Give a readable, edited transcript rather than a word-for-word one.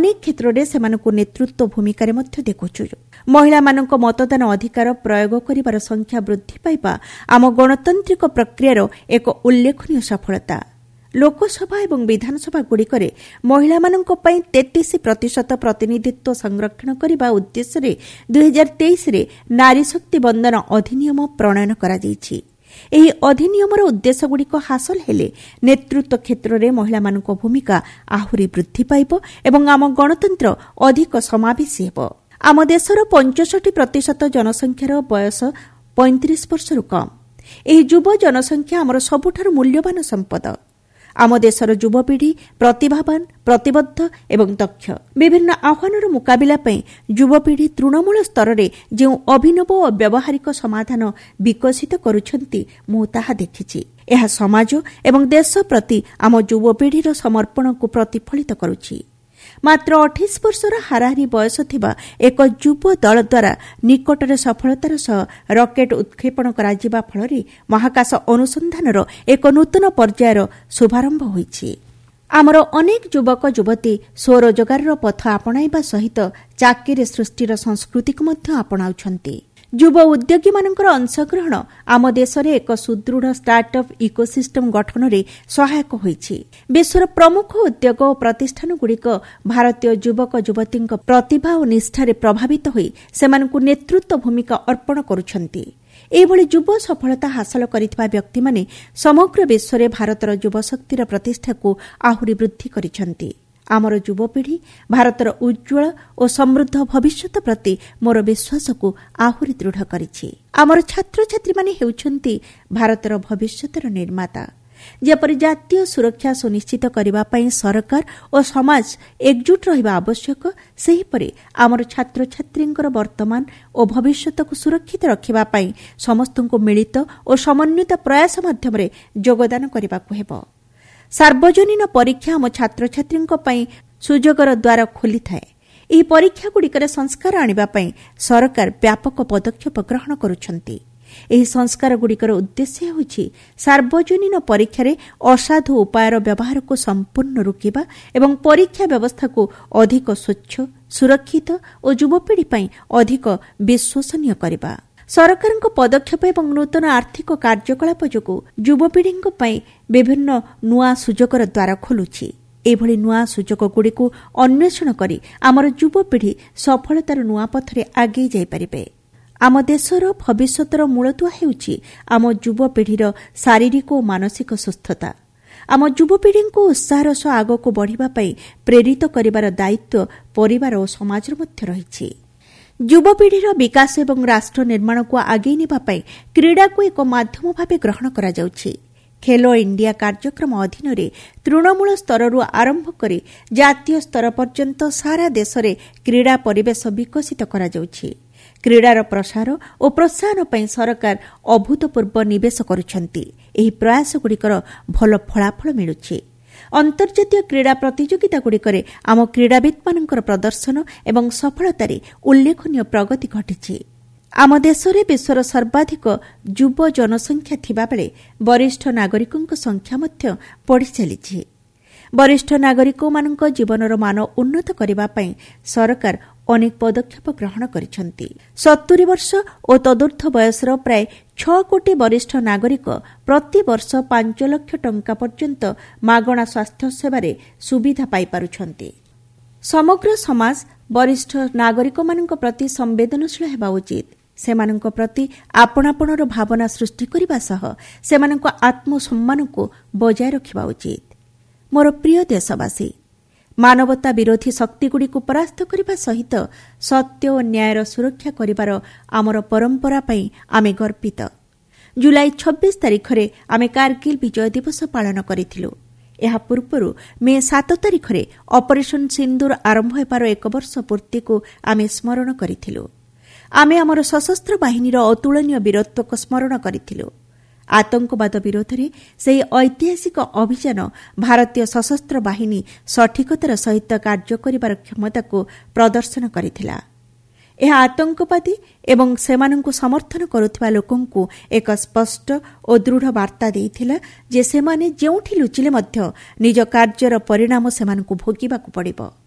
ଅନେକ କ୍ଷେତ୍ରରେ ସେମାନଙ୍କୁ ନେତୃତ୍ୱ ଭୂମିକାରେ ମଧ୍ୟ ଦେଖୁଛୁ। ମହିଳାମାନଙ୍କ ମତଦାନ ଅଧିକାର ପ୍ରୟୋଗ କରିବାର ସଂଖ୍ୟା ବୃଦ୍ଧି ପାଇବା ଆମ ଗଣତାନ୍ତ୍ରିକ ପ୍ରକ୍ରିୟାର ଏକ ଉଲ୍ଲେଖନୀୟ ସଫଳତା। ଲୋକସଭା ଏବଂ ବିଧାନସଭାଗୁଡ଼ିକରେ ମହିଳାମାନଙ୍କ ପାଇଁ 33% ପ୍ରତିନିଧିତ୍ୱ ସଂରକ୍ଷଣ କରିବା ଉଦ୍ଦେଶ୍ୟରେ 2023ରେ ନାରୀ ଶକ୍ତି ବନ୍ଦନ ଅଧିନିୟମ ପ୍ରଣୟନ କରାଯାଇଛି। ଏହି ଅଧିନିୟମର ଉଦ୍ଦେଶ୍ୟଗୁଡ଼ିକ ହାସଲ ହେଲେ ନେତୃତ୍ୱ କ୍ଷେତ୍ରରେ ମହିଳାମାନଙ୍କ ଭୂମିକା ଆହୁରି ବୃଦ୍ଧି ପାଇବ ଏବଂ ଆମ ଗଣତନ୍ତ୍ର ଅଧିକ ସମାବେଶୀ ହେବ। ଆମ ଦେଶର 65% ଜନସଂଖ୍ୟାର ବୟସ 35 ବର୍ଷରୁ କମ୍। ଏହି ଯୁବ ଜନସଂଖ୍ୟା ଆମର ସବୁଠାରୁ ମୂଲ୍ୟବାନ ସମ୍ପଦ। ଆମ ଦେଶର ଯୁବପିଢ଼ି ପ୍ରତିଭାବାନ, ପ୍ରତିବଦ୍ଧ ଏବଂ ଦକ୍ଷ। ବିଭିନ୍ନ ଆହ୍ୱାନର ମୁକାବିଲା ପାଇଁ ଯୁବପିଢ଼ି ତୃଣମୂଳ ସ୍ତରରେ ଯେଉଁ ଅଭିନବ ଓ ବ୍ୟବହାରିକ ସମାଧାନ ବିକଶିତ କରୁଛନ୍ତି, ମୁଁ ତାହା ଦେଖିଛି। ଏହା ସମାଜ ଏବଂ ଦେଶ ପ୍ରତି ଆମ ଯୁବପିଢ଼ିର ସମର୍ପଣକୁ ପ୍ରତିଫଳିତ କରୁଛି। ମାତ୍ର 28 ବର୍ଷର ହାରାହାରି ବୟସ ଥିବା ଏକ ଯୁବ ଦଳ ଦ୍ୱାରା ନିକଟରେ ସଫଳତାର ସହ ରକେଟ୍ ଉତ୍କ୍ଷେପଣ କରାଯିବା ଫଳରେ ମହାକାଶ ଅନୁସନ୍ଧାନର ଏକ ନୂତନ ପର୍ଯ୍ୟାୟର ଶୁଭାରମ୍ଭ ହୋଇଛି। ଆମର ଅନେକ ଯୁବକ ଯୁବତୀ ସ୍ୱରୋଜଗାରର ପଥ ଆପଣାଇବା ସହିତ ଚାକିରି ସୃଷ୍ଟିର ସଂସ୍କୃତିକୁ ମଧ୍ୟ ଆପଣାଉଛନ୍ତି। ଯୁବ ଉଦ୍ୟୋଗୀମାନଙ୍କର ଅଂଶଗ୍ରହଣ ଆମ ଦେଶରେ ଏକ ସୁଦୃଢ଼ ଷ୍ଟାର୍ଟଅପ୍ ଇକୋସିଷ୍ଟମ ଗଠନରେ ସହାୟକ ହୋଇଛି। ବିଶ୍ୱର ପ୍ରମୁଖ ଉଦ୍ୟୋଗ ଓ ପ୍ରତିଷ୍ଠାନଗୁଡ଼ିକ ଭାରତୀୟ ଯୁବକ ଯୁବତୀଙ୍କ ପ୍ରତିଭା ଓ ନିଷ୍ଠାରେ ପ୍ରଭାବିତ ହୋଇ ସେମାନଙ୍କୁ ନେତୃତ୍ୱ ଭୂମିକା ଅର୍ପଣ କରୁଛନ୍ତି। ଏହିଭଳି ଯୁବ ସଫଳତା ହାସଲ କରିଥିବା ବ୍ୟକ୍ତିମାନେ ସମଗ୍ର ବିଶ୍ୱରେ ଭାରତର ଯୁବଶକ୍ତିର ପ୍ରତିଷ୍ଠାକୁ ଆହୁରି ବୃଦ୍ଧି କରିଛନ୍ତି। ଆମର ଯୁବପିଢ଼ି ଭାରତର ଉଜ୍ଜଳ ଓ ସମୃଦ୍ଧ ଭବିଷ୍ୟତ ପ୍ରତି ମୋର ବିଶ୍ୱାସକୁ ଆହୁରି ଦୃଢ଼ କରିଛି। ଆମର ଛାତ୍ରଛାତ୍ରୀମାନେ ହେଉଛନ୍ତି ଭାରତର ଭବିଷ୍ୟତର ନିର୍ମାତା। ଯେପରି ଜାତୀୟ ସୁରକ୍ଷା ସୁନିଶ୍ଚିତ କରିବା ପାଇଁ ସରକାର ଓ ସମାଜ ଏକଜୁଟ ରହିବା ଆବଶ୍ୟକ, ସେହିପରି ଆମର ଛାତ୍ରଛାତ୍ରୀଙ୍କର ବର୍ତ୍ତମାନ ଓ ଭବିଷ୍ୟତକୁ ସୁରକ୍ଷିତ ରଖିବା ପାଇଁ ସମସ୍ତଙ୍କୁ ମିଳିତ ଓ ସମନ୍ୱିତ ପ୍ରୟାସ ମାଧ୍ୟମରେ ଯୋଗଦାନ କରିବାକୁ ହେବ। ସାର୍ବଜନୀନ ପରୀକ୍ଷା ଆମ ଛାତ୍ରଛାତ୍ରୀଙ୍କ ପାଇଁ ସୁଯୋଗର ଦ୍ୱାର ଖୋଲିଥାଏ। ଏହି ପରୀକ୍ଷାଗୁଡ଼ିକରେ ସଂସ୍କାର ଆଣିବା ପାଇଁ ସରକାର ବ୍ୟାପକ ପଦକ୍ଷେପ ଗ୍ରହଣ କରୁଛନ୍ତି। ଏହି ସଂସ୍କାରଗୁଡ଼ିକର ଉଦ୍ଦେଶ୍ୟ ହେଉଛି ସାର୍ବଜନୀନ ପରୀକ୍ଷାରେ ଅସାଧୁ ଉପାୟର ବ୍ୟବହାରକୁ ସମ୍ପୂର୍ଣ୍ଣ ରୋକିବା ଏବଂ ପରୀକ୍ଷା ବ୍ୟବସ୍ଥାକୁ ଅଧିକ ସ୍ୱଚ୍ଛ, ସୁରକ୍ଷିତ ଓ ଯୁବପିଢ଼ି ପାଇଁ ଅଧିକ ବିଶ୍ୱସନୀୟ କରିବା। ସରକାରଙ୍କ ପଦକ୍ଷେପ ଏବଂ ନୂତନ ଆର୍ଥିକ କାର୍ଯ୍ୟକଳାପ ଯୋଗୁଁ ଯୁବପିଢ଼ିଙ୍କ ପାଇଁ ବିଭିନ୍ନ ନୂଆ ସୁଯୋଗର ଦ୍ୱାର ଖୋଲୁଛି। ଏଭଳି ନୂଆ ସୁଯୋଗଗୁଡ଼ିକୁ ଅନ୍ୱେଷଣ କରି ଆମର ଯୁବପିଢ଼ି ସଫଳତାର ନୂଆ ପଥରେ ଆଗେଇ ଯାଇପାରିବେ। ଆମ ଦେଶର ଭବିଷ୍ୟତର ମୂଳଦୁଆ ହେଉଛି ଆମ ଯୁବପିଢ଼ିର ଶାରୀରିକ ଓ ମାନସିକ ସୁସ୍ଥତା। ଆମ ଯୁବପିଢ଼ିଙ୍କୁ ଉତ୍ସାହର ସହ ଆଗକୁ ବଢ଼ିବା ପାଇଁ ପ୍ରେରିତ କରିବାର ଦାୟିତ୍ୱ ପରିବାର ଓ ସମାଜର ମଧ୍ୟ ରହିଛି। ଯୁବପିଢ଼ିର ବିକାଶ ଏବଂ ରାଷ୍ଟ୍ର ନିର୍ମାଣକୁ ଆଗେଇ ନେବା ପାଇଁ କ୍ରୀଡ଼ାକୁ ଏକ ମାଧ୍ୟମ ଭାବେ ଗ୍ରହଣ କରାଯାଉଛି। ଖେଲୋ ଇଣ୍ଡିଆ କାର୍ଯ୍ୟକ୍ରମ ଅଧୀନରେ ତୃଣମୂଳ ସ୍ତରରୁ ଆରମ୍ଭ କରି ଜାତୀୟ ସ୍ତର ପର୍ଯ୍ୟନ୍ତ ସାରା ଦେଶରେ କ୍ରୀଡ଼ା ପରିବେଶ ବିକଶିତ କରାଯାଉଛି। କ୍ରୀଡ଼ାର ପ୍ରସାର ଓ ପ୍ରୋତ୍ସାହନ ପାଇଁ ସରକାର ଅଭୂତପୂର୍ବ ନିବେଶ କରୁଛନ୍ତି। ଏହି ପ୍ରୟାସଗୁଡ଼ିକର ଭଲ ଫଳାଫଳ ମିଳୁଛି। ଅନ୍ତର୍ଜାତୀୟ କ୍ରୀଡ଼ା ପ୍ରତିଯୋଗିତାଗୁଡ଼ିକରେ ଆମ କ୍ରୀଡ଼ାବିତ୍ମାନଙ୍କର ପ୍ରଦର୍ଶନ ଏବଂ ସଫଳତାରେ ଉଲ୍ଲେଖନୀୟ ପ୍ରଗତି ଘଟିଛି। ଆମ ଦେଶରେ ବିଶ୍ୱର ସର୍ବାଧିକ ଯୁବ ଜନସଂଖ୍ୟା ଥିବାବେଳେ ବରିଷ୍ଠ ନାଗରିକଙ୍କ ସଂଖ୍ୟା ମଧ୍ୟ ବଢ଼ି ଚାଲିଛି। ବରିଷ୍ଠ ନାଗରିକମାନଙ୍କ ଜୀବନର ମାନ ଉନ୍ନତ କରିବା ପାଇଁ ସରକାର ଅନେକ ପଦକ୍ଷେପ ଗ୍ରହଣ କରିଛନ୍ତି। 70 ବର୍ଷ ଓ ତଦୁର୍ଦ୍ଧ୍ୱ ବୟସର ପ୍ରାୟ 6 କୋଟି ବରିଷ୍ଠ ନାଗରିକ ପ୍ରତିବର୍ଷ 5 ଲକ୍ଷ ଟଙ୍କା ପର୍ଯ୍ୟନ୍ତ ମାଗଣା ସ୍ୱାସ୍ଥ୍ୟ ସେବାରେ ସୁବିଧା ପାଇପାରୁଛନ୍ତି। ସମଗ୍ର ସମାଜ ବରିଷ୍ଠ ନାଗରିକମାନଙ୍କ ପ୍ରତି ସମ୍ବେଦନଶୀଳ ହେବା ଉଚିତ। ସେମାନଙ୍କ ପ୍ରତି ଆପଣାପଣର ଭାବନା ସୃଷ୍ଟି କରିବା ସହ ସେମାନଙ୍କ ଆତ୍ମସମ୍ମାନକୁ ବଜାୟ ରଖିବା ଉଚିତ। ମୋର ପ୍ରିୟ ଦେଶବାସୀ, ମାନବତା ବିରୋଧୀ ଶକ୍ତିଗୁଡ଼ିକୁ ପରାସ୍ତ କରିବା ସହିତ ସତ୍ୟ ଓ ନ୍ୟାୟର ସୁରକ୍ଷା କରିବାର ଆମର ପରମ୍ପରା ପାଇଁ ଆମେ ଗର୍ବିତ। ଜୁଲାଇ 26 ତାରିଖରେ ଆମେ କାର୍ଗିଲ ବିଜୟ ଦିବସ ପାଳନ କରିଥିଲୁ। ଏହା ପୂର୍ବରୁ ମେ 7 ତାରିଖରେ ଅପରେସନ ସିନ୍ଦୁର ଆରମ୍ଭ ହେବାର 1 ବର୍ଷ ପୂର୍ତ୍ତିକୁ ଆମେ ସ୍ମରଣ କରିଥିଲୁ। ଆମେ ଆମର ସଶସ୍ତ୍ର ବାହିନୀର ଅତୁଳନୀୟ ବୀରତ୍ୱକୁ ସ୍ମରଣ କରିଥିଲୁ। ଆତଙ୍କବାଦ ବିରୋଧରେ ସେହି ଐତିହାସିକ ଅଭିଯାନ ଭାରତୀୟ ସଶସ୍ତ୍ର ବାହିନୀ ସଠିକତାର ସହିତ କାର୍ଯ୍ୟ କରିବାର କ୍ଷମତାକୁ ପ୍ରଦର୍ଶନ କରିଥିଲା। ଏହା ଆତଙ୍କବାଦୀ ଏବଂ ସେମାନଙ୍କୁ ସମର୍ଥନ କରୁଥିବା ଲୋକଙ୍କୁ ଏକ ସ୍ପଷ୍ଟ ଓ ଦୃଢ଼ ବାର୍ତ୍ତା ଦେଇଥିଲା ଯେ ସେମାନେ ଯେଉଁଠି ଲୁଚିଲେ ମଧ୍ୟ ନିଜ କାର୍ଯ୍ୟର ପରିଣାମ ସେମାନଙ୍କୁ ଭୋଗିବାକୁ ପଡ଼ିବ।